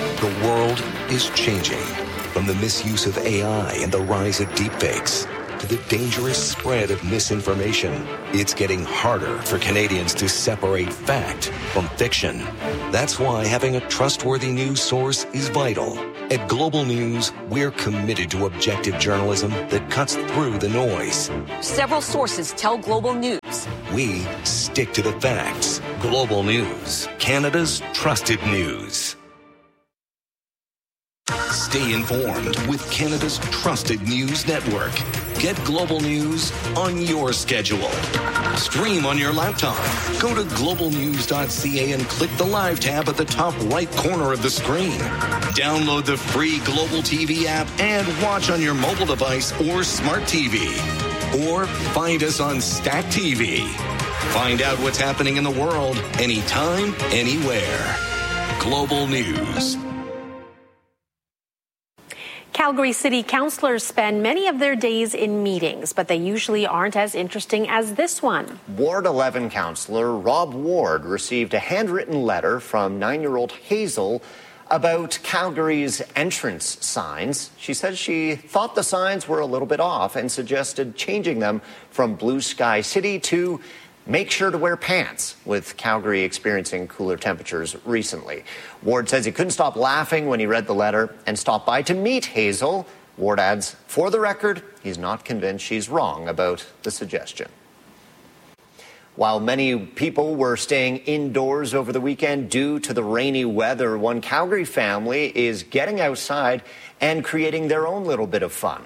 The world is changing. From the misuse of AI and the rise of deepfakes to the dangerous spread of misinformation, it's getting harder for Canadians to separate fact from fiction. That's why having a trustworthy news source is vital. At Global News, we're committed to objective journalism that cuts through the noise. Several sources tell Global News. We stick to the facts. Global News, Canada's trusted news. Stay informed with Canada's trusted news network. Get Global News on your schedule. Stream on your laptop. Go to globalnews.ca and click the live tab at the top right corner of the screen. Download the free Global TV app and watch on your mobile device or smart TV. Or find us on Stack TV. Find out what's happening in the world anytime, anywhere. Global News. Calgary City Councillors spend many of their days in meetings, but they usually aren't as interesting as this one. Ward 11 Councillor Rob Ward received a handwritten letter from 9-year-old Hazel about Calgary's entrance signs. She says she thought the signs were a little bit off and suggested changing them from Blue Sky City to make sure to wear pants, with Calgary experiencing cooler temperatures recently. Ward says he couldn't stop laughing when he read the letter and stopped by to meet Hazel. Ward adds, for the record, he's not convinced she's wrong about the suggestion. While many people were staying indoors over the weekend due to the rainy weather, one Calgary family is getting outside and creating their own little bit of fun.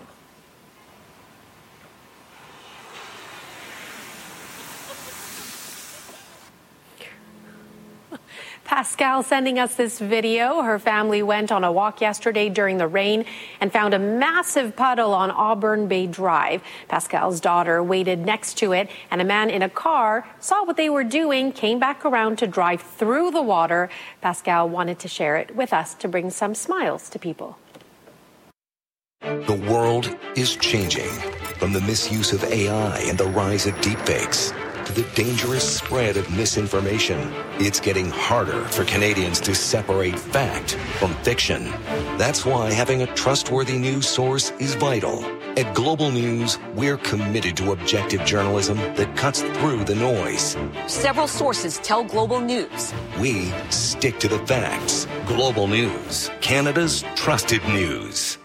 Pascal sending us this video. Her family went on a walk yesterday during the rain and found a massive puddle on Auburn Bay Drive. Pascal's daughter waited next to it, and a man in a car saw what they were doing, came back around to drive through the water. Pascal wanted to share it with us to bring some smiles to people. The world is changing. From the misuse of AI and the rise of deepfakes to the dangerous spread of misinformation, it's getting harder for Canadians to separate fact from fiction. That's why having a trustworthy news source is vital. At Global News, we're committed to objective journalism that cuts through the noise. Several sources tell Global News. We stick to the facts. Global News, Canada's trusted news.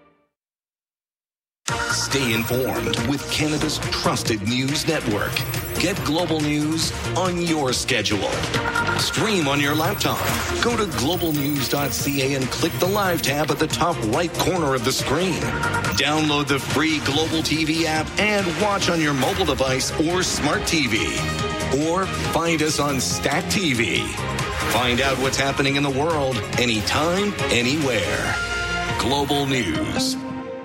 Stay informed with Canada's trusted news network. Get Global News on your schedule. Stream on your laptop. Go to globalnews.ca and click the live tab at the top right corner of the screen. Download the free Global TV app and watch on your mobile device or smart TV. Or find us on Stack TV. Find out what's happening in the world anytime, anywhere. Global News.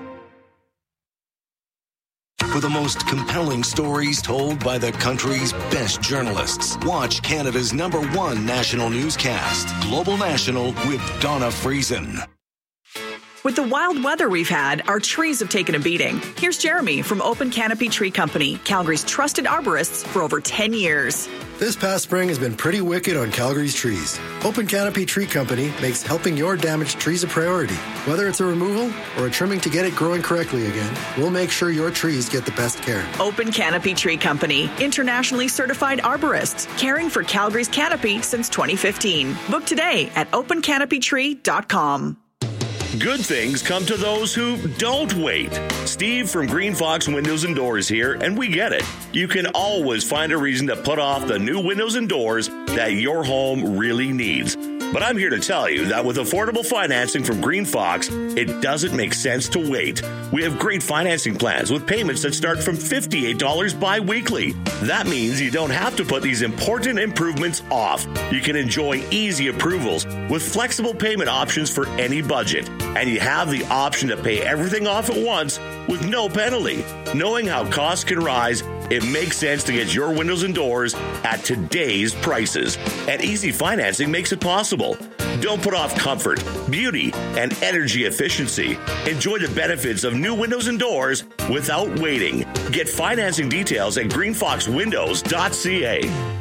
For the most compelling stories told by the country's best journalists, watch Canada's #1 national newscast, Global National with Donna Friesen. With the wild weather we've had, our trees have taken a beating. Here's Jeremy from Open Canopy Tree Company, Calgary's trusted arborists for over 10 years. This past spring has been pretty wicked on Calgary's trees. Open Canopy Tree Company makes helping your damaged trees a priority. Whether it's a removal or a trimming to get it growing correctly again, we'll make sure your trees get the best care. Open Canopy Tree Company, internationally certified arborists, caring for Calgary's canopy since 2015. Book today at opencanopytree.com. Good things come to those who don't wait. Steve from Green Fox Windows and Doors here, and we get it. You can always find a reason to put off the new windows and doors that your home really needs. But I'm here to tell you that with affordable financing from Green Fox, it doesn't make sense to wait. We have great financing plans with payments that start from $58 bi-weekly. That means you don't have to put these important improvements off. You can enjoy easy approvals with flexible payment options for any budget. And you have the option to pay everything off at once with no penalty. Knowing how costs can rise, it makes sense to get your windows and doors at today's prices. And easy financing makes it possible. Don't put off comfort, beauty, and energy efficiency. Enjoy the benefits of new windows and doors without waiting. Get financing details at greenfoxwindows.ca.